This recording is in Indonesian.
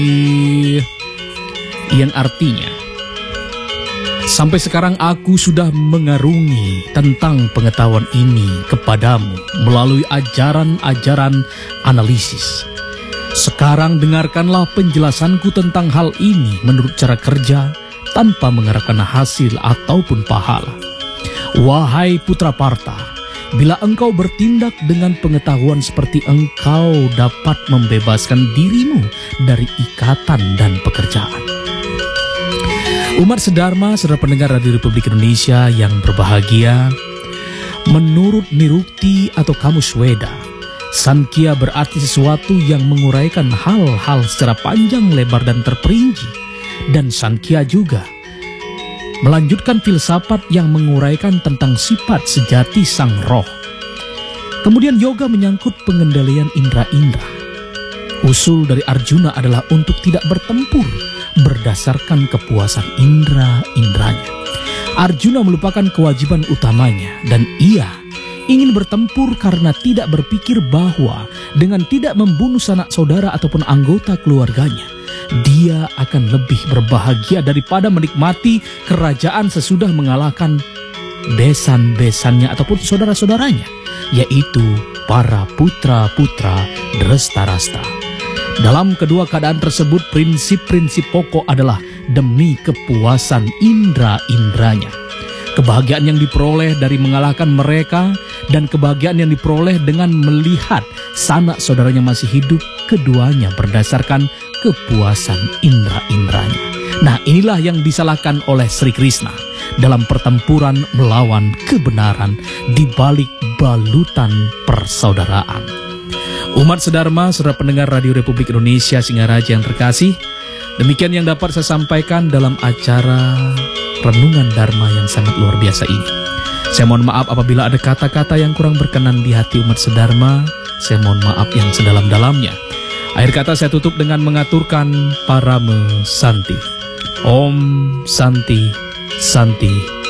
yang artinya sampai sekarang aku sudah mengarungi tentang pengetahuan ini kepadamu melalui ajaran-ajaran analisis. Sekarang dengarkanlah penjelasanku tentang hal ini menurut cara kerja tanpa mengharapkan hasil ataupun pahala. Wahai putra Partha, bila engkau bertindak dengan pengetahuan seperti engkau dapat membebaskan dirimu dari ikatan dan pekerjaan. Umat sedharma, saudara pendengar Radio Republik Indonesia yang berbahagia, menurut Nirukti atau Kamus Weda, Sankhya berarti sesuatu yang menguraikan hal-hal secara panjang lebar dan terperinci. Dan Sankhya juga melanjutkan filsafat yang menguraikan tentang sifat sejati sang roh. Kemudian yoga menyangkut pengendalian indera-indera. Usul dari Arjuna adalah untuk tidak bertempur berdasarkan kepuasan indera-inderanya. Arjuna melupakan kewajiban utamanya dan ia ingin bertempur karena tidak berpikir bahwa dengan tidak membunuh sanak saudara ataupun anggota keluarganya, dia akan lebih berbahagia daripada menikmati kerajaan sesudah mengalahkan besan-besannya ataupun saudara-saudaranya, yaitu para putra-putra Drestarasta. Dalam kedua keadaan tersebut, prinsip-prinsip pokok adalah demi kepuasan indera-inderanya. Kebahagiaan yang diperoleh dari mengalahkan mereka dan kebahagiaan yang diperoleh dengan melihat sanak saudaranya masih hidup, keduanya berdasarkan kepuasan indera-inderanya. Nah, inilah yang disalahkan oleh Sri Krishna dalam pertempuran melawan kebenaran di balik balutan persaudaraan. Umat sedharma, saudara pendengar Radio Republik Indonesia Singaraja yang terkasih, demikian yang dapat saya sampaikan dalam acara Renungan Dharma yang sangat luar biasa ini. Saya mohon maaf apabila ada kata-kata yang kurang berkenan di hati umat sedharma. Saya mohon maaf yang sedalam-dalamnya. Akhir kata saya tutup dengan mengaturkan Parame Santi. Om Santi Santi